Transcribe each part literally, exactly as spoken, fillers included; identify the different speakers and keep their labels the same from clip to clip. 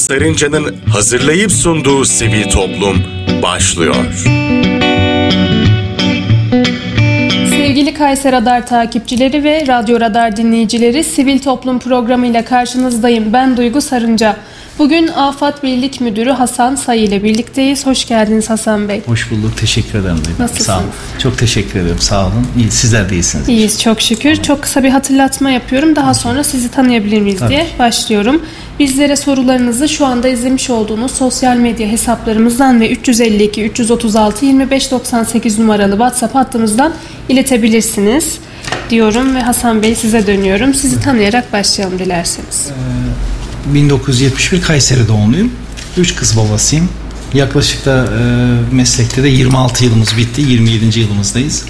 Speaker 1: Sarınca'nın hazırlayıp sunduğu Sivil Toplum başlıyor.
Speaker 2: Sevgili Kayser Radar takipçileri ve Radyo Radar dinleyicileri, Sivil Toplum programı ile karşınızdayım. Ben Duygu Sarınca. Bugün AFAD Birlik Müdürü Hasan Sayı ile birlikteyiz. Hoş geldiniz Hasan Bey.
Speaker 3: Hoş bulduk. Teşekkür ederim.
Speaker 2: Nasılsınız?
Speaker 3: Sağ olun. Çok teşekkür ederim. Sağ olun. İyi, sizler de iyisiniz.
Speaker 2: İyiyiz çok şükür. Çok kısa bir hatırlatma yapıyorum. Daha sonra sizi tanıyabilir miyiz
Speaker 3: Tabii.
Speaker 2: diye başlıyorum. Bizlere sorularınızı şu anda izlemiş olduğunuz sosyal medya hesaplarımızdan ve üç yüz elli iki üç yüz otuz altı yirmi beş doksan sekiz numaralı WhatsApp hattımızdan iletebilirsiniz diyorum ve Hasan Bey size dönüyorum. Sizi tanıyarak başlayalım dilerseniz.
Speaker 3: Ee, bin dokuz yüz yetmiş bir Kayseri doğumluyum. Üç kız babasıyım. Yaklaşık da e, meslekte de yirmi altı yılımız bitti. yirmi yedinci yılımızdayız.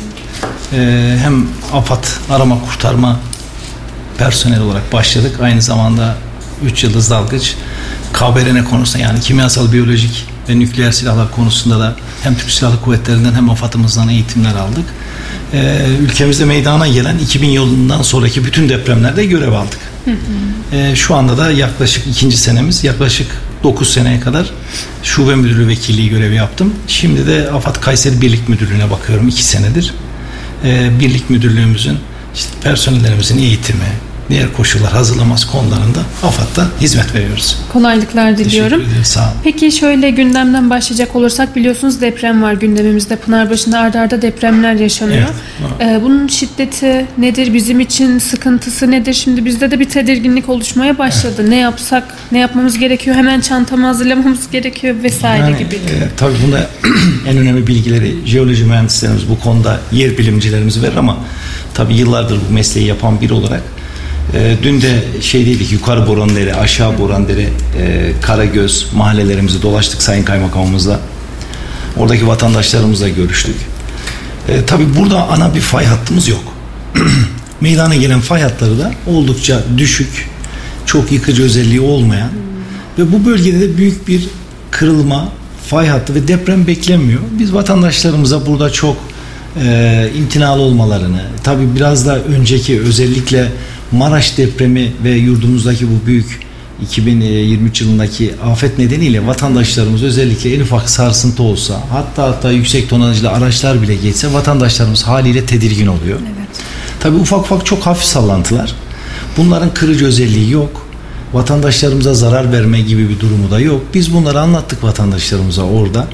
Speaker 3: E, hem AFAD arama kurtarma personel olarak başladık. Aynı zamanda üç yıldız dalgıç K B R N konusunda, yani kimyasal, biyolojik ve nükleer silahlar konusunda da hem Türk Silahlı Kuvvetleri'nden hem AFAD'ımızdan eğitimler aldık. Ee, ülkemizde meydana gelen iki bin yılından sonraki bütün depremlerde görev aldık. Hı hı. Ee, şu anda da yaklaşık ikinci senemiz, yaklaşık dokuz seneye kadar şube müdürlüğü vekilliği görevi yaptım. Şimdi de AFAD Kayseri Birlik Müdürlüğü'ne bakıyorum iki senedir. Ee, Birlik Müdürlüğümüzün, işte personellerimizin eğitimi, diğer koşullar hazırlaması konularında AFAD'da hizmet veriyoruz.
Speaker 2: Kolaylıklar diliyorum.
Speaker 3: Teşekkür ederim, sağ olun.
Speaker 2: Peki şöyle gündemden başlayacak olursak, biliyorsunuz deprem var gündemimizde. Pınarbaşı'nda arda arda depremler yaşanıyor. Evet, ee, bunun şiddeti nedir? Bizim için sıkıntısı nedir? Şimdi bizde de bir tedirginlik oluşmaya başladı. Evet. Ne yapsak, ne yapmamız gerekiyor? Hemen çantamı hazırlamamız gerekiyor vesaire
Speaker 3: yani,
Speaker 2: gibi.
Speaker 3: E, tabii bunda en önemli bilgileri jeoloji mühendislerimiz, bu konuda yer bilimcilerimiz verir ama tabii yıllardır bu mesleği yapan biri olarak E, dün de şey dedik, yukarı Borandere, aşağı Borandere, e, Karagöz mahallelerimizi dolaştık Sayın Kaymakamımızla. Oradaki vatandaşlarımızla görüştük. E, tabii burada ana bir fay hattımız yok. Meydana gelen fay hatları da oldukça düşük, çok yıkıcı özelliği olmayan ve bu bölgede de büyük bir kırılma, fay hattı ve deprem beklenmiyor. Biz vatandaşlarımıza burada çok e, imtinalı olmalarını, tabii biraz da önceki özellikle Maraş depremi ve yurdumuzdaki bu büyük iki bin yirmi üç yılındaki afet nedeniyle vatandaşlarımız özellikle en ufak sarsıntı olsa, hatta hatta yüksek tonajlı araçlar bile geçse vatandaşlarımız haliyle tedirgin oluyor. Evet. Tabii ufak ufak çok hafif sallantılar. Bunların kırıcı özelliği yok. Vatandaşlarımıza zarar verme gibi bir durumu da yok. Biz bunları anlattık vatandaşlarımıza orada.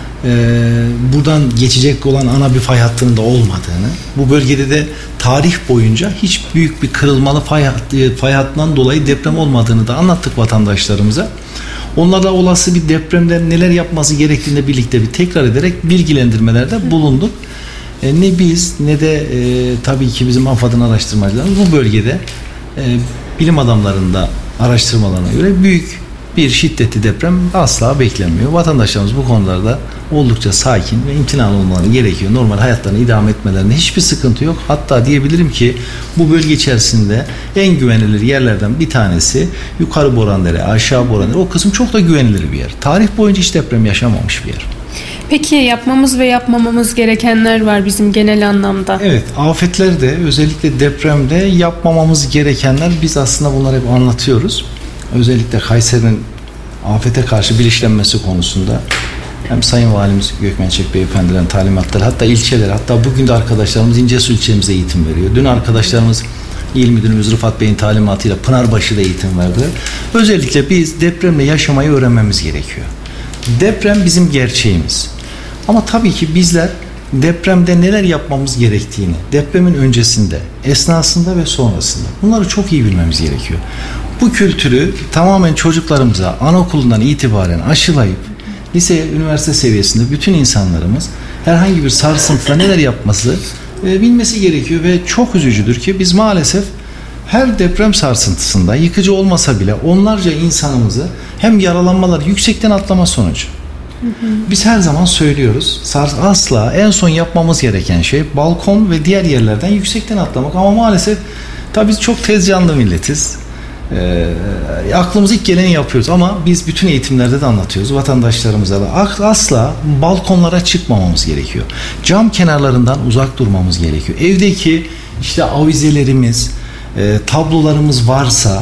Speaker 3: Ee, buradan geçecek olan ana bir fay hattının da olmadığını, bu bölgede de tarih boyunca hiç büyük bir kırılmalı fay, hattı, fay hattından dolayı deprem olmadığını da anlattık vatandaşlarımıza. Onlarla olası bir depremde neler yapması gerektiğini birlikte bir tekrar ederek bilgilendirmelerde bulunduk. E, ne biz ne de e, tabii ki bizim AFAD'ın araştırmacılarımız bu bölgede e, bilim adamlarında araştırmalarına göre büyük bir şiddetli deprem asla beklenmiyor. Vatandaşlarımız bu konularda oldukça sakin ve imtinalı olmaları gerekiyor. Normal hayatlarını idame etmelerinde hiçbir sıkıntı yok. Hatta diyebilirim ki bu bölge içerisinde en güvenilir yerlerden bir tanesi yukarı Borandere, aşağı Borandere. O kısım çok da güvenilir bir yer. Tarih boyunca hiç deprem yaşamamış bir yer.
Speaker 2: Peki yapmamız ve yapmamamız gerekenler var bizim genel anlamda.
Speaker 3: Evet, afetlerde özellikle depremde yapmamamız gerekenler, biz aslında bunları hep anlatıyoruz. Özellikle Kayseri'nin afete karşı bilinçlenmesi konusunda hem Sayın Valimiz Gökmençek Beyefendilerin talimatları, hatta ilçeler, hatta bugün de arkadaşlarımız İncesu ilçemize eğitim veriyor. Dün arkadaşlarımız İl Müdürümüz Rıfat Bey'in talimatıyla Pınarbaşı'da eğitim verdi. Özellikle biz depremle yaşamayı öğrenmemiz gerekiyor. Deprem bizim gerçeğimiz. Ama tabii ki bizler depremde neler yapmamız gerektiğini, depremin öncesinde, esnasında ve sonrasında bunları çok iyi bilmemiz gerekiyor. Bu kültürü tamamen çocuklarımıza anaokulundan itibaren aşılayıp lise, üniversite seviyesinde bütün insanlarımız herhangi bir sarsıntıda neler yapması e, bilmesi gerekiyor ve çok üzücüdür ki biz maalesef her deprem sarsıntısında yıkıcı olmasa bile onlarca insanımızı hem yaralanmalar, yüksekten atlama sonucu. Hı hı. Biz her zaman söylüyoruz, asla en son yapmamız gereken şey balkon ve diğer yerlerden yüksekten atlamak, ama maalesef tabii biz çok tez canlı milletiz. E, aklımız ilk geleni yapıyoruz ama biz bütün eğitimlerde de anlatıyoruz vatandaşlarımıza da, asla balkonlara çıkmamamız gerekiyor. Cam kenarlarından uzak durmamız gerekiyor. Evdeki işte avizelerimiz, e, tablolarımız varsa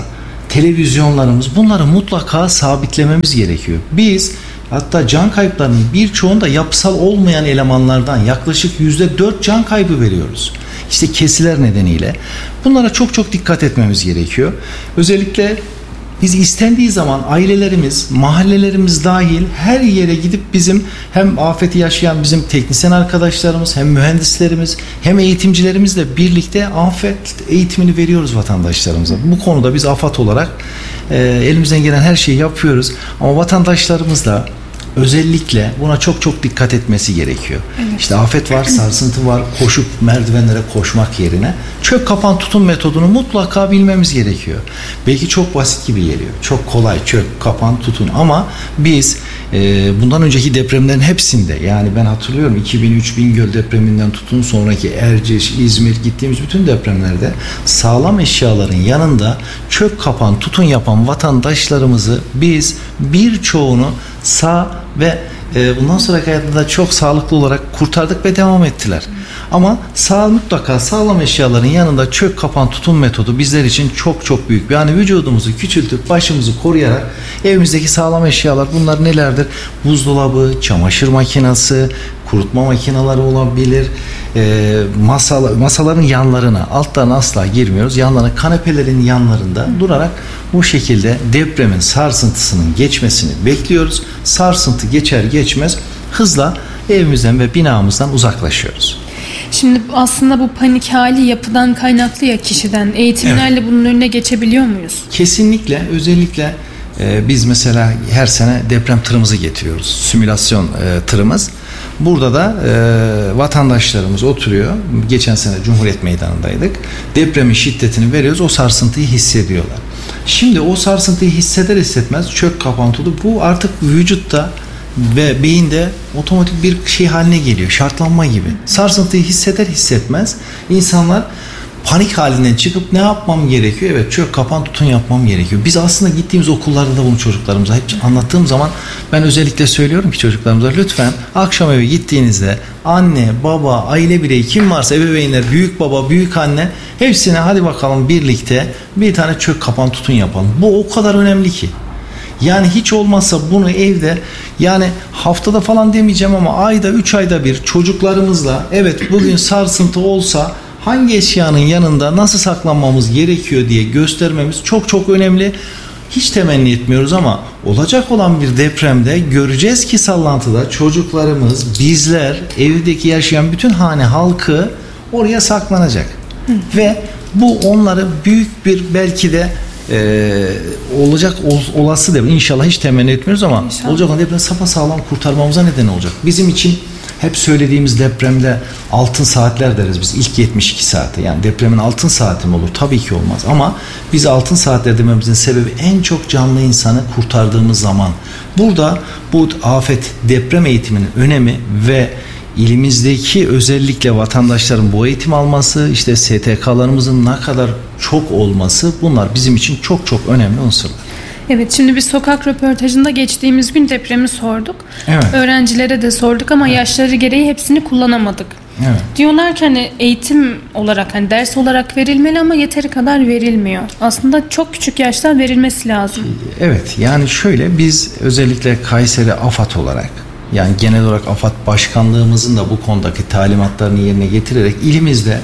Speaker 3: televizyonlarımız, bunları mutlaka sabitlememiz gerekiyor. Biz hatta can kayıplarının birçoğunda yapısal olmayan elemanlardan yaklaşık yüzde dört can kaybı veriyoruz. İşte kesiler nedeniyle. Bunlara çok çok dikkat etmemiz gerekiyor. Özellikle biz istendiği zaman ailelerimiz, mahallelerimiz dahil her yere gidip bizim hem afeti yaşayan bizim teknisyen arkadaşlarımız, hem mühendislerimiz, hem eğitimcilerimizle birlikte afet eğitimini veriyoruz vatandaşlarımıza. Bu konuda biz AFAD olarak e, elimizden gelen her şeyi yapıyoruz. Ama vatandaşlarımız da özellikle buna çok çok dikkat etmesi gerekiyor. Evet. İşte afet var, sarsıntı var, koşup merdivenlere koşmak yerine çök kapan tutun metodunu mutlaka bilmemiz gerekiyor. Belki çok basit gibi geliyor. Çok kolay çök kapan tutun ama biz e, bundan önceki depremlerin hepsinde, yani ben hatırlıyorum iki bin üç Bingöl depreminden tutun sonraki Erciş, İzmir, gittiğimiz bütün depremlerde sağlam eşyaların yanında çök kapan tutun yapan vatandaşlarımızı biz birçoğunu sağ ve e, bundan sonraki hayatında çok sağlıklı olarak kurtardık ve devam ettiler. Ama sağ, mutlaka sağlam eşyaların yanında çök kapan tutun metodu bizler için çok çok büyük. Yani vücudumuzu küçültüp başımızı koruyarak evimizdeki sağlam eşyalar bunlar nelerdir? Buzdolabı, çamaşır makinesi, kurutma makineleri olabilir. E, masal, masaların yanlarına, altlarına asla girmiyoruz. Yanlarına, kanepelerin yanlarında durarak bu şekilde depremin sarsıntısının geçmesini bekliyoruz. Sarsıntı geçer geçmez hızla evimizden ve binamızdan uzaklaşıyoruz.
Speaker 2: Şimdi aslında bu panik hali yapıdan kaynaklı ya, kişiden. Eğitimlerle evet. Bunun önüne geçebiliyor muyuz?
Speaker 3: Kesinlikle. Özellikle e, biz mesela her sene deprem tırımızı getiriyoruz. Simülasyon e, tırımız. Burada da e, vatandaşlarımız oturuyor. Geçen sene Cumhuriyet Meydanı'ndaydık. Depremin şiddetini veriyoruz. O sarsıntıyı hissediyorlar. Şimdi o sarsıntıyı hisseder hissetmez çök kapantılı. Bu artık vücutta ve beyinde otomatik bir şey haline geliyor. Şartlanma gibi. Sarsıntıyı hisseder hissetmez insanlar panik halinden çıkıp ne yapmam gerekiyor? Evet, çök kapan tutun yapmam gerekiyor. Biz aslında gittiğimiz okullarda da bunu çocuklarımıza hep anlattığım zaman ben özellikle söylüyorum ki çocuklarımıza lütfen akşam eve gittiğinizde anne, baba, aile bireyi kim varsa ebeveynler, büyük baba, büyük anne hepsine hadi bakalım birlikte bir tane çök kapan tutun yapalım. Bu o kadar önemli ki. Yani hiç olmazsa bunu evde, yani haftada falan demeyeceğim ama ayda, üç ayda bir çocuklarımızla evet bugün sarsıntı olsa hangi eşyanın yanında nasıl saklanmamız gerekiyor diye göstermemiz çok çok önemli. Hiç temenni etmiyoruz ama olacak olan bir depremde göreceğiz ki sallantıda çocuklarımız, bizler, evdeki yaşayan bütün hane halkı oraya saklanacak. Hı. Ve bu onları büyük bir belki de Ee, olacak ol, olası deprem inşallah hiç temenni etmiyoruz ama inşallah. Olacak olan deprem sapasağlam kurtarmamıza neden olacak. Bizim için hep söylediğimiz depremde altın saatler deriz biz, ilk yetmiş iki saate. Yani depremin altın saati mi olur? Tabii ki olmaz ama biz altın saatler dememizin sebebi en çok canlı insanı kurtardığımız zaman. Burada bu afet deprem eğitiminin önemi ve İlimizdeki özellikle vatandaşların bu eğitim alması, işte S T K'larımızın ne kadar çok olması, bunlar bizim için çok çok önemli unsurlar.
Speaker 2: Evet, şimdi biz sokak röportajında geçtiğimiz gün depremi sorduk. Evet. Öğrencilere de sorduk ama evet. yaşları gereği hepsini kullanamadık. Evet. Diyorlar ki hani eğitim olarak, hani ders olarak verilmeli ama yeteri kadar verilmiyor. Aslında çok küçük yaştan verilmesi lazım.
Speaker 3: Evet, yani şöyle, biz özellikle Kayseri AFAD olarak, yani genel olarak AFAD Başkanlığımızın da bu konudaki talimatlarını yerine getirerek ilimizde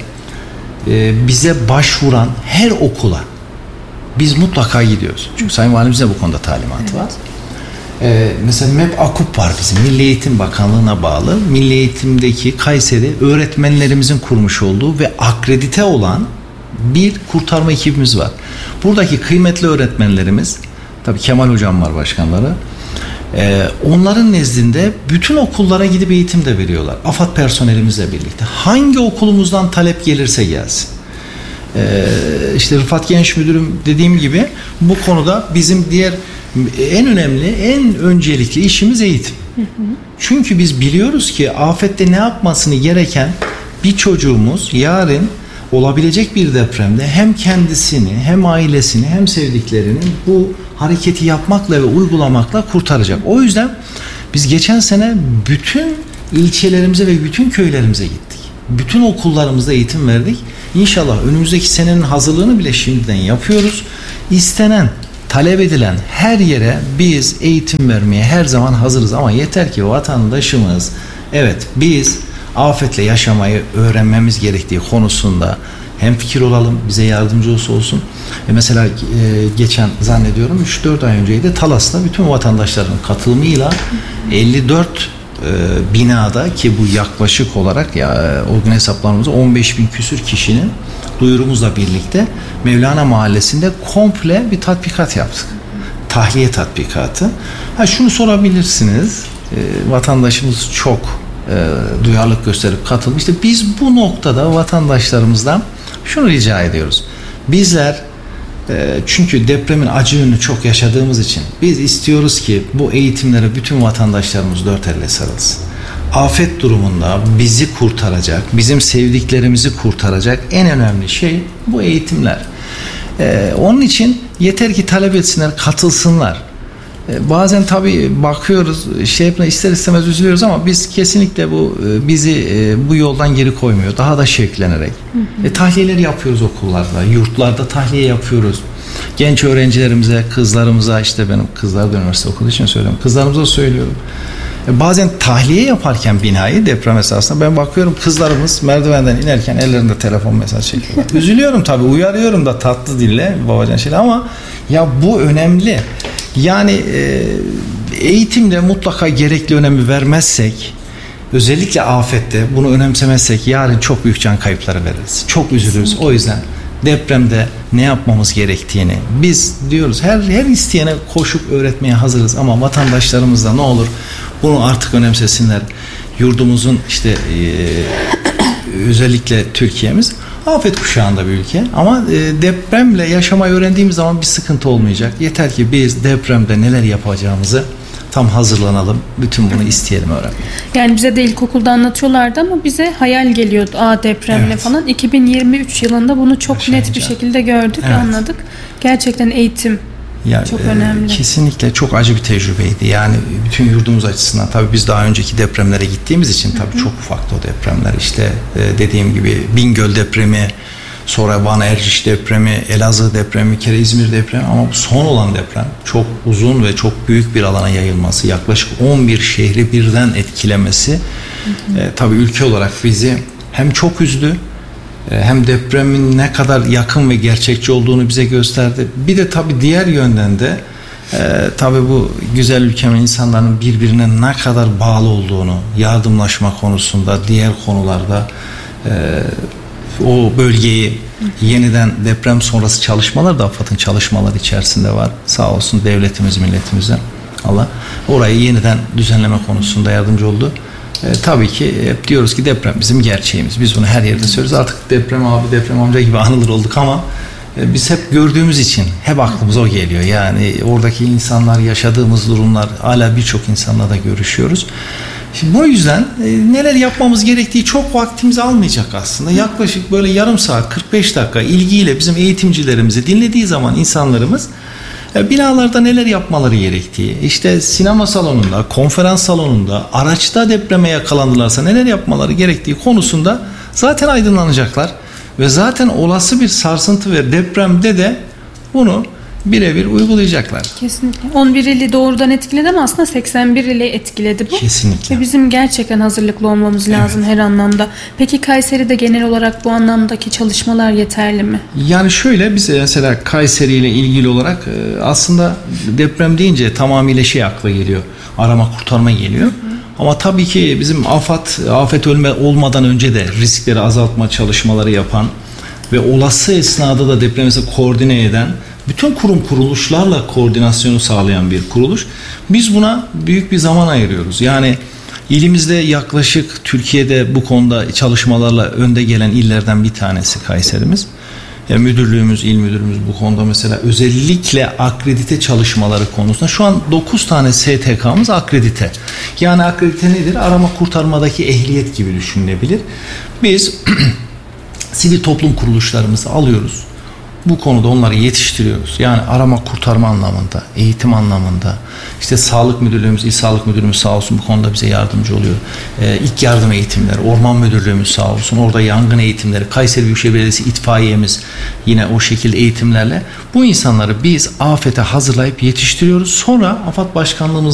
Speaker 3: e, bize başvuran her okula biz mutlaka gidiyoruz. Çünkü Sayın Valimizin de bu konuda talimatı evet. var. E, mesela M E P AKUP var bizim. Milli Eğitim Bakanlığı'na bağlı. Milli Eğitim'deki Kayseri öğretmenlerimizin kurmuş olduğu ve akredite olan bir kurtarma ekibimiz var. Buradaki kıymetli öğretmenlerimiz, tabii Kemal Hocam var başkanları. Ee, onların nezdinde bütün okullara gidip eğitim de veriyorlar. AFAD personelimizle birlikte. Hangi okulumuzdan talep gelirse gelsin. Ee, işte Rıfat Genç Müdürüm dediğim gibi bu konuda bizim diğer en önemli, en öncelikli işimiz eğitim. Hı hı. Çünkü biz biliyoruz ki afette ne yapmasını gereken bir çocuğumuz yarın olabilecek bir depremde hem kendisini, hem ailesini, hem sevdiklerini bu hareketi yapmakla ve uygulamakla kurtaracak. O yüzden biz geçen sene bütün ilçelerimize ve bütün köylerimize gittik. Bütün okullarımızda eğitim verdik. İnşallah önümüzdeki senenin hazırlığını bile şimdiden yapıyoruz. istenen, talep edilen her yere biz eğitim vermeye her zaman hazırız ama yeter ki vatandaşımız, evet biz afetle yaşamayı öğrenmemiz gerektiği konusunda hemfikir olalım, bize yardımcı olsa olsun. E mesela e, geçen zannediyorum üç dört ay önceydi Talas'ta bütün vatandaşların katılımıyla elli dört e, binada, ki bu yaklaşık olarak ya o gün hesaplarımızda on beş bin küsür kişinin duyurumuzla birlikte Mevlana Mahallesi'nde komple bir tatbikat yaptık. Tahliye tatbikatı. Ha şunu sorabilirsiniz. E, vatandaşımız çok e, duyarlılık gösterip katılmıştı. Biz bu noktada vatandaşlarımızdan şunu rica ediyoruz. Bizler e, çünkü depremin acı yönünü çok yaşadığımız için biz istiyoruz ki bu eğitimlere bütün vatandaşlarımız dört elle sarılsın. Afet durumunda bizi kurtaracak, bizim sevdiklerimizi kurtaracak en önemli şey bu eğitimler. Ee, onun için yeter ki talep etsinler, katılsınlar. Ee, bazen tabii bakıyoruz, şey yapma, ister istemez üzülüyoruz ama biz kesinlikle bu bizi e, bu yoldan geri koymuyor. Daha da şevklenerek. Hı hı. E, tahliyeler yapıyoruz okullarda, yurtlarda tahliye yapıyoruz. Genç öğrencilerimize, kızlarımıza, işte benim kızlar da üniversite okuduğu için söylüyorum. Kızlarımıza söylüyorum. Bazen tahliye yaparken binayı deprem esasında ben bakıyorum kızlarımız merdivenden inerken ellerinde telefon mesaj çekiyorlar. Üzülüyorum tabii, uyarıyorum da tatlı dille babacan şeyler ama ya bu önemli. Yani e, eğitimde mutlaka gerekli önemi vermezsek, özellikle afette bunu önemsemezsek yarın çok büyük can kayıpları veririz. Çok üzülürüz. O yüzden depremde ne yapmamız gerektiğini biz diyoruz. Her her isteyene koşup öğretmeye hazırız ama vatandaşlarımız da ne olur bunu artık önemsesinler. Yurdumuzun işte e, özellikle Türkiye'miz afet kuşağında bir ülke ama e, depremle yaşamayı öğrendiğimiz zaman bir sıkıntı olmayacak. Yeter ki biz depremde neler yapacağımızı tam hazırlanalım. Bütün bunu isteyelim öğrenmek.
Speaker 2: Yani bize de ilkokulda anlatıyorlardı ama bize hayal geliyordu. Aa depremle evet. falan. iki bin yirmi üç yılında bunu çok Yaşayınca. net bir şekilde gördük, evet. anladık. Gerçekten eğitim yani, çok e, önemli. Kesinlikle çok acı bir tecrübeydi. Yani bütün yurdumuz açısından tabii biz daha önceki depremlere gittiğimiz için tabii Hı-hı. çok ufaktı o depremler. İşte e, dediğim gibi Bingöl depremi, sonra Van Erciş depremi, Elazığ depremi, bir kere İzmir depremi ama bu son olan deprem çok uzun ve çok büyük bir alana yayılması, yaklaşık on bir şehri birden etkilemesi hı hı. E, tabii ülke olarak bizi hem çok üzdü e, hem depremin ne kadar yakın ve gerçekçi olduğunu bize gösterdi. Bir de tabii diğer yönden de e, tabii bu güzel ülkemin insanların birbirine ne kadar bağlı olduğunu, yardımlaşma konusunda, diğer konularda e, o bölgeyi yeniden deprem sonrası çalışmalar da AFAD'ın çalışmaları içerisinde var. Sağ olsun devletimiz, milletimize Allah orayı yeniden düzenleme konusunda yardımcı oldu. E, tabii ki hep diyoruz ki deprem bizim gerçeğimiz. Biz bunu her yerde söylüyoruz. Artık deprem abi, deprem amca gibi anılır olduk ama e, biz hep gördüğümüz için hep aklımıza o geliyor. Yani oradaki insanlar, yaşadığımız durumlar, hala birçok insanla da görüşüyoruz. Şimdi bu yüzden e, neler yapmamız gerektiği çok vaktimizi almayacak aslında. Yaklaşık böyle yarım saat, kırk beş dakika ilgiyle bizim eğitimcilerimizi dinlediği zaman insanlarımız e, binalarda neler yapmaları gerektiği, işte sinema salonunda, konferans salonunda, araçta depreme yakalandılarsa neler yapmaları gerektiği konusunda zaten aydınlanacaklar. Ve zaten olası bir sarsıntı ve depremde de bunu birebir uygulayacaklar. Kesinlikle. on bir ili doğrudan etkiledi ama aslında seksen bir ili etkiledi bu. Kesinlikle. Ve bizim gerçekten hazırlıklı olmamız lazım evet. her anlamda. Peki Kayseri'de genel olarak bu anlamdaki çalışmalar yeterli mi? Yani şöyle biz mesela Kayseri ile ilgili olarak aslında deprem deyince tamamıyla şey akla geliyor. Arama kurtarma geliyor. Hı hı. Ama tabii ki bizim afet, afet ölme olmadan önce de riskleri azaltma çalışmaları yapan ve olası esnada da depremi koordine eden bütün kurum kuruluşlarla koordinasyonu sağlayan bir kuruluş. Biz buna büyük bir zaman ayırıyoruz. Yani ilimizde yaklaşık Türkiye'de bu konuda çalışmalarla önde gelen illerden bir tanesi Kayserimiz. Yani müdürlüğümüz, il müdürümüz bu konuda mesela özellikle akredite çalışmaları konusunda şu an dokuz tane S T K'mız akredite. Yani akredite nedir? Arama kurtarmadaki ehliyet gibi düşünülebilir. Biz sivil toplum kuruluşlarımızı alıyoruz.
Speaker 3: bu konuda onları yetiştiriyoruz. Yani arama kurtarma anlamında, eğitim anlamında. İşte Sağlık Müdürlüğümüz, İl Sağlık Müdürümüz sağ olsun bu konuda bize yardımcı oluyor. Ee, ilk yardım eğitimleri, Orman Müdürlüğümüz sağ olsun orada yangın eğitimleri, Kayseri Büyükşehir Belediyesi itfaiyemiz yine o şekilde eğitimlerle bu insanları biz afete hazırlayıp yetiştiriyoruz. Sonra AFAD Başkanlığımız